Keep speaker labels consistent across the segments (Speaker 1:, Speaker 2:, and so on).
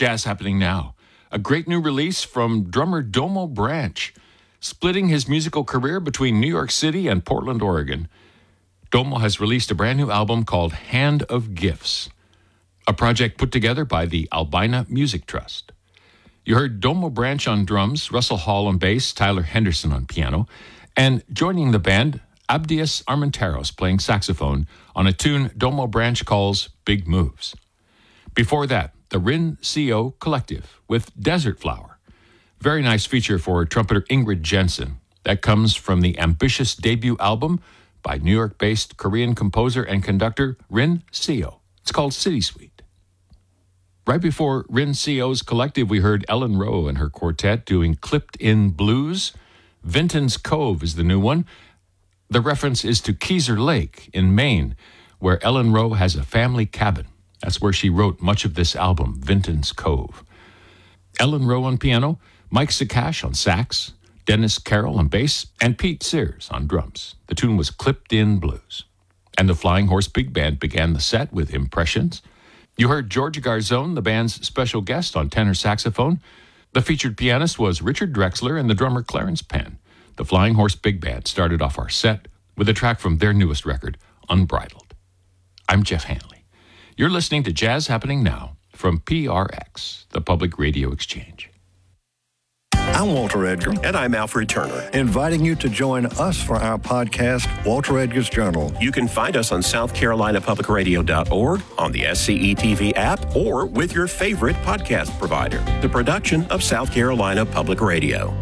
Speaker 1: Jazz Happening Now, a great new release from drummer Domo Branch, splitting his musical career between New York City and Portland, Oregon. Domo has released a brand new album called Hand of Gifts, a project put together by the Albina Music Trust. You heard Domo Branch on drums, Russell Hall on bass, Tyler Henderson on piano, and joining the band, Abdias Armenteros playing saxophone on a tune Domo Branch calls Big Moves. Before that, the Rin Co. Collective with Desert Flower. Very nice feature for trumpeter Ingrid Jensen. That comes from the ambitious debut album by New York-based Korean composer and conductor Rin Co. It's called City Suite. Right before Rin Co.'s Collective, we heard Ellen Rowe and her quartet doing Clipped In Blues. Vinton's Cove is the new one. The reference is to Keezer Lake in Maine, where Ellen Rowe has a family cabin. That's where she wrote much of this album, Vinton's Cove. Ellen Rowe on piano, Mike Sakash on sax, Dennis Carroll on bass, and Pete Sears on drums. The tune was Clipped In Blues. And the Flying Horse Big Band began the set with Impressions. You heard Georgia Garzone, the band's special guest on tenor saxophone. The featured pianist was Richard Drexler and the drummer Clarence Penn. The Flying Horse Big Band started off our set with a track from their newest record, Unbridled. I'm Jeff Hanley. You're listening to Jazz Happening Now from PRX, the Public Radio Exchange.
Speaker 2: I'm Walter Edgar.
Speaker 3: And I'm Alfred Turner.
Speaker 2: Inviting you to join us for our podcast, Walter Edgar's Journal.
Speaker 3: You can find us on SouthCarolinaPublicRadio.org, on the SCE TV app, or with your favorite podcast provider. The production of South Carolina Public Radio.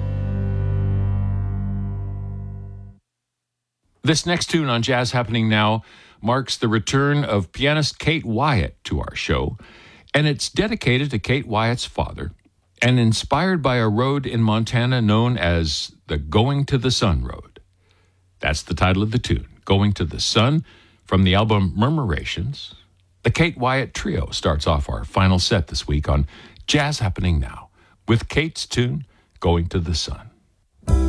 Speaker 1: This next tune on Jazz Happening Now marks the return of pianist Kate Wyatt to our show, and it's dedicated to Kate Wyatt's father and inspired by a road in Montana known as the Going to the Sun Road. That's the title of the tune, Going to the Sun, from the album Murmurations. The Kate Wyatt Trio starts off our final set this week on Jazz Happening Now with Kate's tune, Going to the Sun.